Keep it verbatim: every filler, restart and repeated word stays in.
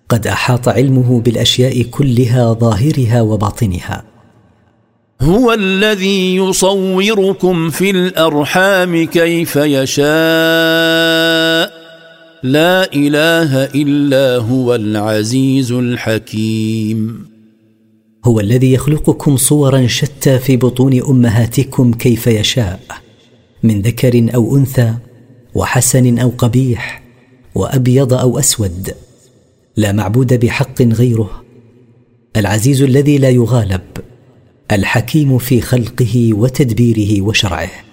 قد أحاط علمه بالأشياء كلها ظاهرها وباطنها. هو الذي يصوركم في الأرحام كيف يشاء لا إله إلا هو العزيز الحكيم. هو الذي يخلقكم صورا شتى في بطون أمهاتكم كيف يشاء، من ذكر أو أنثى، وحسن أو قبيح، وأبيض أو أسود، لا معبود بحق غيره، العزيز الذي لا يغالب، الحكيم في خلقه وتدبيره وشرعه.